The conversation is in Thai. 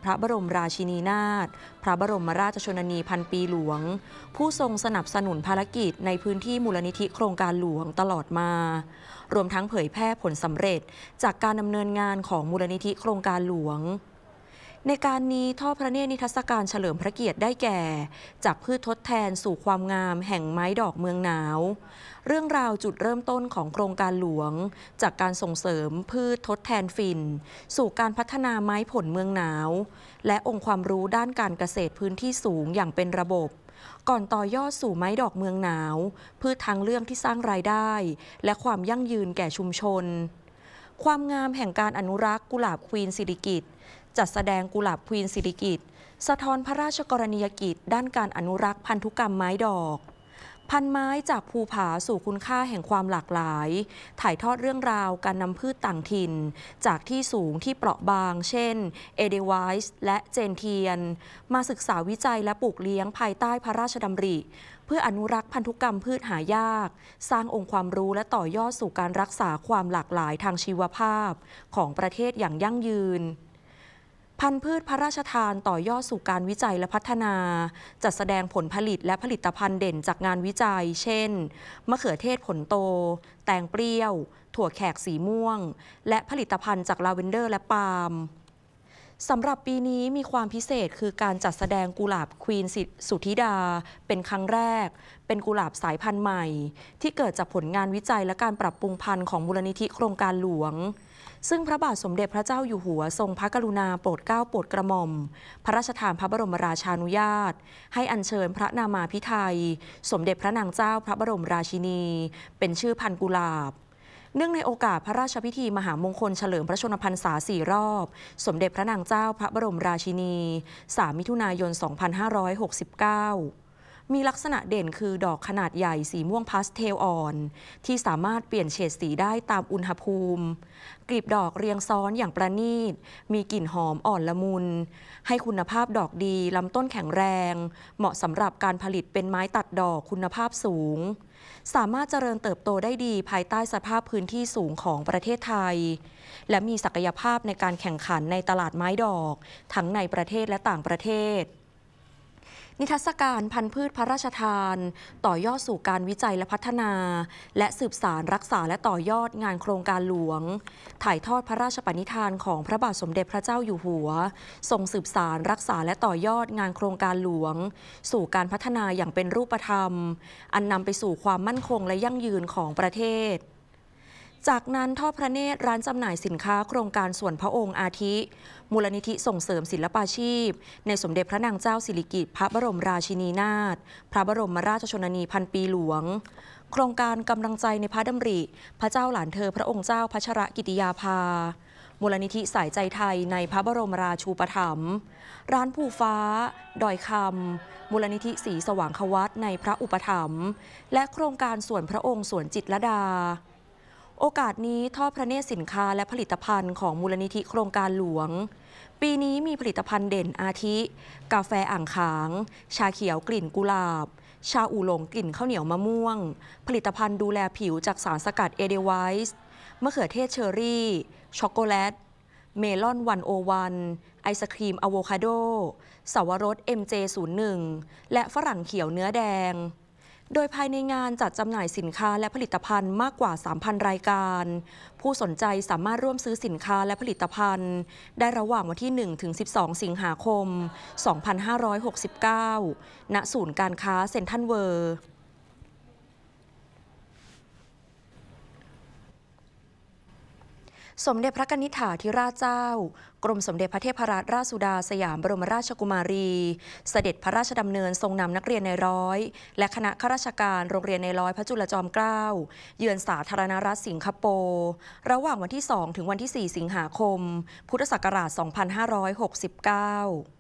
ระบรมราชินีนาถพระบรมราชชนนีพันปีหลวงผู้ทรงสนับสนุนภารกิจในพื้นที่มูลนิธิโครงการหลวงตลอดมารวมทั้งเผยแพร่ผลสำเร็จจากการดำเนินงานของมูลนิธิโครงการหลวงในการนี้ทอดพระเนตรนิทรรศการเฉลิมพระเกียรติได้แก่จากพืชทดแทนสู่ความงามแห่งไม้ดอกเมืองหนาวเรื่องราวจุดเริ่มต้นของโครงการหลวงจากการส่งเสริมพืชทดแทนฝิ่นสู่การพัฒนาไม้ผลเมืองหนาวและองค์ความรู้ด้านการเกษตรพื้นที่สูงอย่างเป็นระบบก่อนต่อยอดสู่ไม้ดอกเมืองหนาวพืชทางเลือกที่สร้างรายได้และความยั่งยืนแก่ชุมชนความงามแห่งการอนุรักษ์กุหลาบควีนสิริกิติ์จัดแสดงกุหลาบควีนสิริกิติ์สะท้อนพระราชกรณียกิจด้านการอนุรักษ์พันธุกรรมไม้ดอกพันไม้จากภูผาสู่คุณค่าแห่งความหลากหลายถ่ายทอดเรื่องราวการนำพืชต่างถิ่นจากที่สูงที่เปราะบางเช่นเอเดไวส์และเจนเทียนมาศึกษาวิจัยและปลูกเลี้ยงภายใต้พระราชดำริเพื่ออนุรักษ์พันธุกรรมพืชหายากสร้างองค์ความรู้และต่อยอดสู่การรักษาความหลากหลายทางชีวภาพของประเทศอย่างยั่งยืนพันธุ์พืชพระราชทานต่อยอดสู่การวิจัยและพัฒนาจัดแสดงผลผลิตและผลิตภัณฑ์เด่นจากงานวิจัยเช่นมะเขือเทศผลโตแตงเปรี้ยวถั่วแขกสีม่วงและผลิตภัณฑ์จากลาเวนเดอร์และปาล์มสำหรับปีนี้มีความพิเศษคือการจัดแสดงกุหลาบควีนสุธิดาเป็นครั้งแรกเป็นกุหลาบสายพันธุ์ใหม่ที่เกิดจากผลงานวิจัยและการปรับปรุงพันธุ์ของมูลนิธิโครงการหลวงซึ่งพระบาทสมเด็จพระเจ้าอยู่หัวทรงพระกรุณาโปรดเกล้าโปรดกระหม่อมพระราชทานพระบรมราชานุญาตให้อัญเชิญพระนามาภิไธยสมเด็จพระนางเจ้าพระบรมราชินีเป็นชื่อพันธุ์กุหลาบเนื่องในโอกาสพระราชพิธีมหามงคลเฉลิมพระชนมพรรษา4 รอบสมเด็จพระนางเจ้าพระบรมราชินี3 มิถุนายน 2569มีลักษณะเด่นคือดอกขนาดใหญ่สีม่วงพาสเทลอ่อนที่สามารถเปลี่ยนเฉดสีได้ตามอุณหภูมิกลีบดอกเรียงซ้อนอย่างประณีตมีกลิ่นหอมอ่อนละมุนให้คุณภาพดอกดีลำต้นแข็งแรงเหมาะสำหรับการผลิตเป็นไม้ตัดดอกคุณภาพสูงสามารถเจริญเติบโตได้ดีภายใต้สภาพพื้นที่สูงของประเทศไทยและมีศักยภาพในการแข่งขันในตลาดไม้ดอกทั้งในประเทศและต่างประเทศนิทรรศการพันธุ์พืชพระราชทานต่อยอดสู่การวิจัยและพัฒนาและสืบสานรักษาและต่อยอดงานโครงการหลวงถ่ายทอดพระราชปณิธานของพระบาทสมเด็จพระเจ้าอยู่หัวทรงสืบสานรักษาและต่อยอดงานโครงการหลวงสู่การพัฒนาอย่างเป็นรูปธรรมอันนำไปสู่ความมั่นคงและยั่งยืนของประเทศจากนั้นทอดพระเนตรร้านจำหน่ายสินค้าโครงการส่วนพระองค์อาทิมูลนิธิส่งเสริมศิลปาชีพในสมเด็จพระนางเจ้าสิริกิติ์พระบรมราชินีนาถพระบรมราชชนนีพันปีหลวงโครงการกำลังใจในพระดำริพระเจ้าหลานเธอพระองค์เจ้าพัชรกิติยาภามูลนิธิสายใจไทยในพระบรมราชูปถัมภ์ร้านภูฟ้าดอยคำมูลนิธิศรีสว่างควัตในพระอุปถัมภ์และโครงการส่วนพระองค์สวนจิตรลดาโอกาสนี้ทอดพระเนตรสินค้าและผลิตภัณฑ์ของมูลนิธิโครงการหลวงปีนี้มีผลิตภัณฑ์เด่นอาทิกาแฟอ่างขางชาเขียวกลิ่นกุหลาบชาอู่หลงกลิ่นข้าวเหนียวมะม่วงผลิตภัณฑ์ดูแลผิวจากสารสกัดเอเดไวส์มะเขือเทศเชอร์รี่ช็อกโกแลตเมลอน101ไอศครีมอะโวคาโดสวรส MJ01 และฝรั่งเขียวเนื้อแดงโดยภายในงานจัดจำหน่ายสินค้าและผลิตภัณฑ์มากกว่า 3,000 รายการผู้สนใจสามารถร่วมซื้อสินค้าและผลิตภัณฑ์ได้ระหว่างวันที่ 1-12 สิงหาคม 2569 ณ ศูนย์การค้าเซ็นทรัลเวิลด์สมเด็จพระกนิษฐาธิราชเจ้ากรมสมเด็จพระเทพรัตนราชสุดาสยามบรมราชกุมารีเสด็จพระราชดำเนินทรงนำนักเรียนในร้อยและคณะข้าราชการโรงเรียนในร้อยพระจุลจอมเกล้าเยือนสาธารณรัฐสิงคโปร์ระหว่างวันที่ 2 ถึงวันที่ 4 สิงหาคม พุทธศักราช 2569